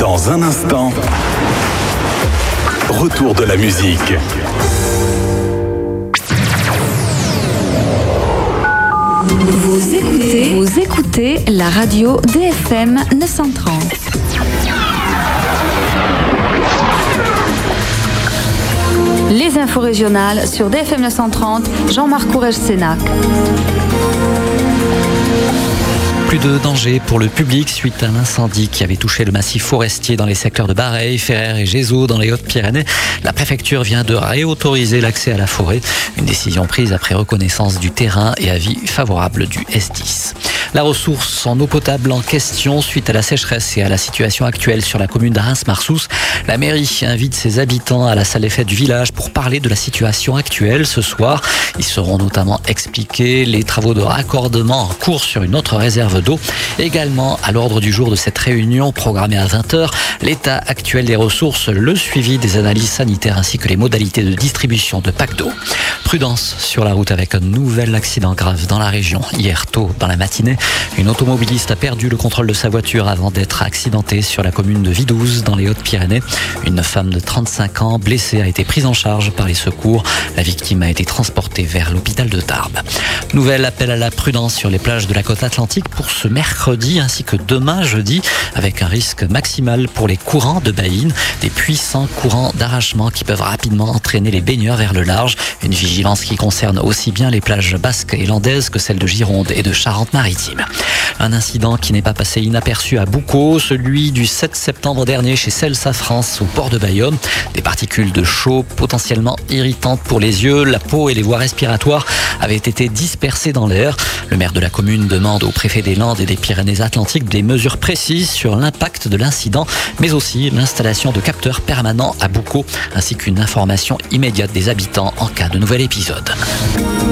Dans un instant, retour de la musique. Vous écoutez la radio DFM 930. Les infos régionales sur DFM 930, Jean-Marc Courrèges-Sénac. Plus de danger pour le public suite à l'incendie qui avait touché le massif forestier dans les secteurs de Bareilles, Ferrer et Gézeaux dans les Hautes-Pyrénées. La préfecture vient de réautoriser l'accès à la forêt. Une décision prise après reconnaissance du terrain et avis favorable du S10. La ressource en eau potable en question suite à la sécheresse et à la situation actuelle sur la commune d'Arras-Marsous. La mairie invite ses habitants à la salle des fêtes du village pour parler de la situation actuelle ce soir. Ils seront notamment expliqués les travaux de raccordement en cours sur une autre réserve d'eau. Également à l'ordre du jour de cette réunion programmée à 20h, l'état actuel des ressources, le suivi des analyses sanitaires ainsi que les modalités de distribution de packs d'eau. Prudence sur la route avec un nouvel accident grave dans la région. Hier tôt dans la matinée, une automobiliste a perdu le contrôle de sa voiture avant d'être accidentée sur la commune de Vidouze dans les Hautes-Pyrénées. Une femme de 35 ans blessée a été prise en charge par les secours. La victime a été transportée vers l'hôpital de Tarbes. Nouvel appel à la prudence sur les plages de la côte atlantique pour ce mercredi ainsi que demain jeudi, avec un risque maximal pour les courants de baïne, des puissants courants d'arrachement qui peuvent rapidement entraîner les baigneurs vers le large. Une vigilance qui concerne aussi bien les plages basques et landaises que celles de Gironde et de Charente-Maritime. Un incident qui n'est pas passé inaperçu à Boucau, celui du 7 septembre dernier chez Celsa France au port de Bayonne. Des particules de chaux potentiellement irritantes pour les yeux, la peau et les voies respiratoires avaient été dispersées dans l'air. Le maire de la commune demande au préfet des Landes et des Pyrénées-Atlantiques des mesures précises sur l'impact de l'incident, mais aussi l'installation de capteurs permanents à Boucau, ainsi qu'une information immédiate des habitants en cas de nouvel épisode.